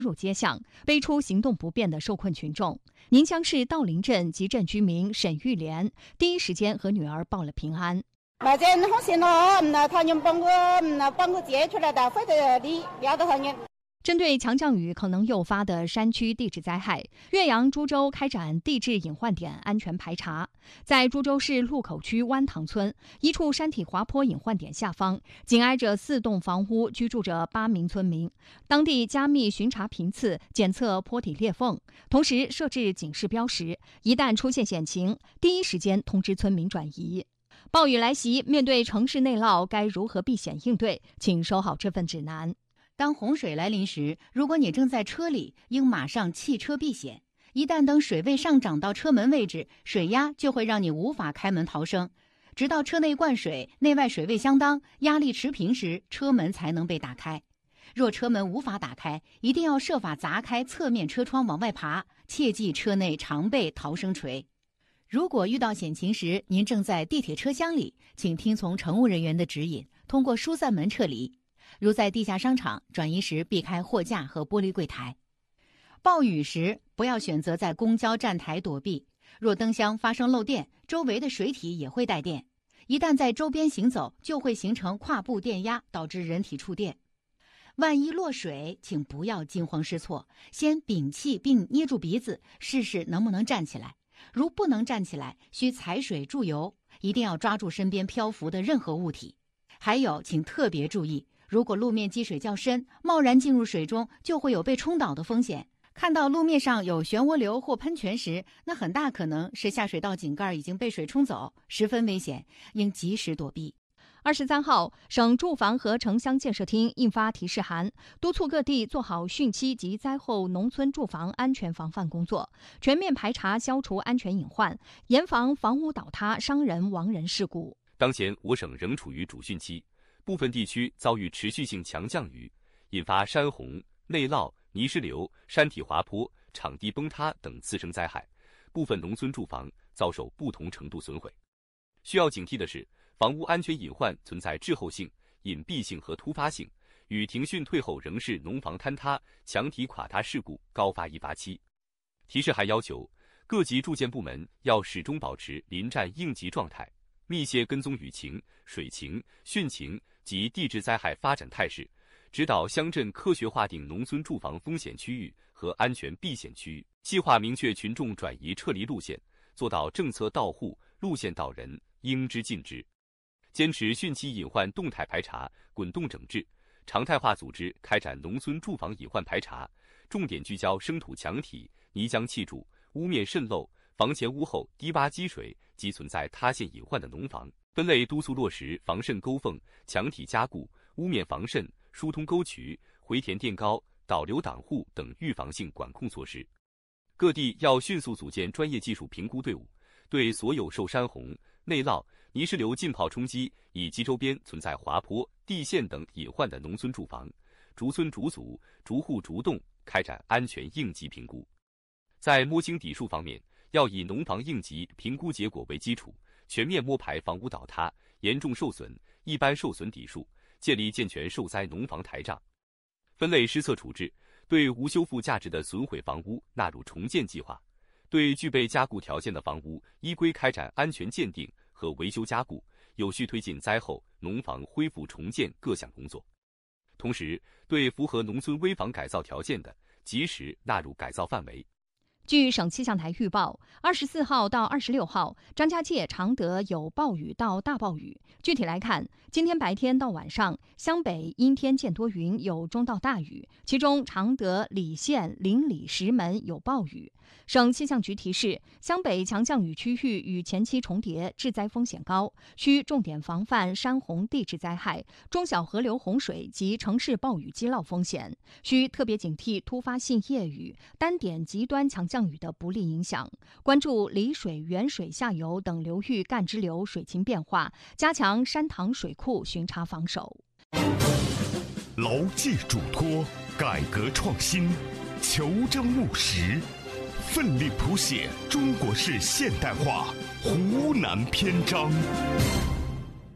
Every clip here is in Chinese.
入街巷，背出行动不便的受困群众。宁乡市道林镇集镇居民沈玉莲第一时间和女儿报了平安。 那这好些了，他们帮我接出来的，或者你要到他们。 针对强降雨可能诱发的山区地质灾害，岳阳株洲开展地质隐患点安全排查。在株洲市路口区湾塘村一处山体滑坡隐患点下方，紧挨着4栋房屋，居住着8名村民。当地加密巡查频次，检测坡体裂缝，同时设置警示标识，一旦出现险情，第一时间通知村民转移。暴雨来袭，面对城市内涝，该如何避险应对？请收好这份指南。 当洪水来临时，如果你正在车里，应马上弃车避险。一旦等水位上涨到车门位置，水压就会让你无法开门逃生。直到车内灌水，内外水位相当，压力持平时，车门才能被打开。若车门无法打开，一定要设法砸开侧面车窗往外爬，切记车内常备逃生锤。如果遇到险情时，您正在地铁车厢里，请听从乘务人员的指引，通过疏散门撤离。如在地下商场转移时，避开货架和玻璃柜台。暴雨时不要选择在公交站台躲避，若灯箱发生漏电，周围的水体也会带电，一旦在周边行走，就会形成跨步电压，导致人体触电。万一落水，请不要惊慌失措，先屏气并捏住鼻子，试试能不能站起来。如不能站起来，需踩水助游，一定要抓住身边漂浮的任何物体。还有，请特别注意，如果路面积水较深，贸然进入水中，就会有被冲倒的风险。看到路面上有漩涡流或喷泉时，那很大可能是下水道井盖已经被水冲走，十分危险，应及时躲避。 23号，省住房和城乡建设厅印发提示函，督促各地做好汛期及灾后农村住房安全防范工作，全面排查消除安全隐患，严防房屋倒塌、伤人亡人事故。 当前我省仍处于主汛期，部分地区遭遇持续性强降雨，引发山洪、内涝、泥石流、山体滑坡、场地崩塌等次生灾害，部分农村住房遭受不同程度损毁。需要警惕的是，房屋安全隐患存在滞后性、隐蔽性和突发性，与停汛退后仍是农房坍塌、墙体垮塌事故高发易发期。提示还要求各级住建部门要始终保持临战应急状态，密切跟踪雨情、水情、汛情及地质灾害发展态势，指导乡镇科学划定农村住房风险区域和安全避险区域，计划明确群众转移撤离路线，做到政策到户、路线到人，应知尽知。坚持汛期隐患动态排查、滚动整治，常态化组织开展农村住房隐患排查，重点聚焦生土墙体、泥浆砌筑、屋面渗漏、房前屋后低洼积水及存在塌陷隐患的农房，分类督促落实防渗沟缝、墙体加固、屋面防渗、疏通沟渠、回填垫高、导流挡护等预防性管控措施。各地要迅速组建专业技术评估队伍，对所有受山洪、内涝、泥石流浸泡冲击以及周边存在滑坡、地陷等隐患的农村住房，逐村逐组、逐户逐栋开展安全应急评估。在摸清底数方面，要以农房应急评估结果为基础，全面摸排房屋倒塌、严重受损、一般受损底数，建立健全受灾农房台账，分类施策处置，对无修复价值的损毁房屋纳入重建计划，对具备加固条件的房屋依规开展安全鉴定和维修加固，有序推进灾后农房恢复重建各项工作。同时，对符合农村危房改造条件的，及时纳入改造范围。 据省气象台预报，24号到26号，张家界、常德有暴雨到大暴雨。具体来看，今天白天到晚上，湘北阴天见多云，有中到大雨，其中常德、澧县、邻里、石门有暴雨。省气象局提示，湘北强降雨区域与前期重叠，致灾风险高，需重点防范山洪地质灾害、中小河流洪水及城市暴雨积涝风险，需特别警惕突发性夜雨、单点极端强降雨的不利影响，关注里水、原水下游等流域干支流水情变化，加强山塘水库巡查防守。 牢记嘱托，改革创新，求真务实，奋力谱写中国式现代化湖南篇章。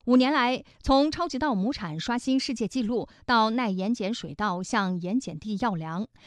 5年来，从超级稻亩产刷新世界纪录到耐盐碱水稻向盐碱地要粮，